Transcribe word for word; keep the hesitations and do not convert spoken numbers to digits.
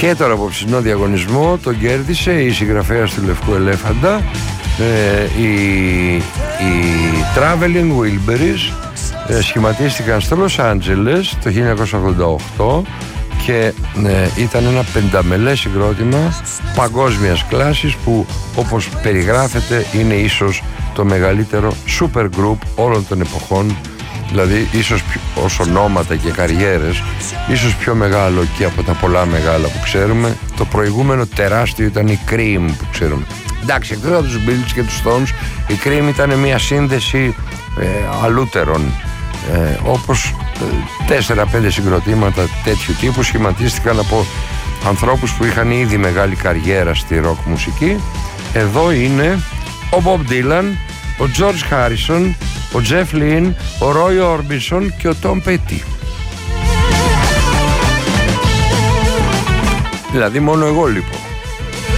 Και τον απόψινό διαγωνισμό τον κέρδισε η συγγραφέας του Λευκού Ελέφαντα, ε, οι, οι Traveling Wilburys. ε, σχηματίστηκαν στο Λος Άντζελες το χίλια εννιακόσια ογδόντα οκτώ και ε, ήταν ένα πενταμελές συγκρότημα παγκόσμιας κλάσης που, όπως περιγράφεται, είναι ίσως το μεγαλύτερο super group όλων των εποχών. Δηλαδή ίσως ως ονόματα και καριέρες, ίσως πιο μεγάλο και από τα πολλά μεγάλα που ξέρουμε. Το προηγούμενο τεράστιο ήταν η Cream που ξέρουμε. Εντάξει, εκτός από τους Beatles και τους Stones, η Cream ήταν μια σύνδεση ε, αλούτερων, ε, όπως τέσσερα πέντε συγκροτήματα τέτοιου τύπου σχηματίστηκαν από ανθρώπους που είχαν ήδη μεγάλη καριέρα στη rock μουσική. Εδώ είναι ο Bob Dylan, ο George Harrison, ο Jeff Lynne, ο Roy Orbison και ο Tom Petty. Δηλαδή μόνο εγώ λείπω.